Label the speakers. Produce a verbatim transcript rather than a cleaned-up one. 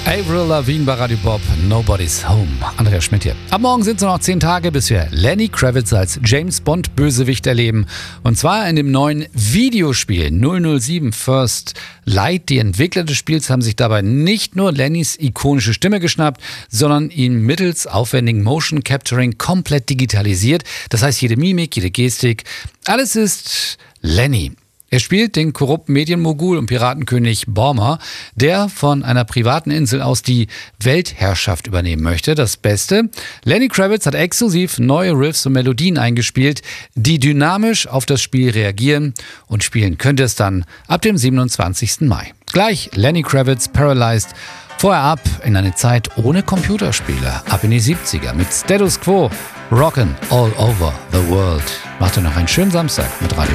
Speaker 1: Avril Lavigne bei Radio Bob, Nobody's Home. Andreas Schmidt hier. Ab morgen sind es nur noch zehn Tage, bis wir Lenny Kravitz als James Bond Bösewicht erleben. Und zwar in dem neuen Videospiel null null sieben First Light. Die Entwickler des Spiels haben sich dabei nicht nur Lennys ikonische Stimme geschnappt, sondern ihn mittels aufwendigen Motion Capturing komplett digitalisiert. Das heißt, jede Mimik, jede Gestik, alles ist Lenny. Er spielt den korrupten Medienmogul und Piratenkönig Bormer, der von einer privaten Insel aus die Weltherrschaft übernehmen möchte. Das Beste: Lenny Kravitz hat exklusiv neue Riffs und Melodien eingespielt, die dynamisch auf das Spiel reagieren, und spielen könnt ihr es dann ab dem siebenundzwanzigsten Mai. Gleich Lenny Kravitz Paralyzed. Vorher ab in eine Zeit ohne Computerspiele, ab in die siebziger mit Status Quo, Rockin' All Over the World. Macht ihr noch einen schönen Samstag mit Radio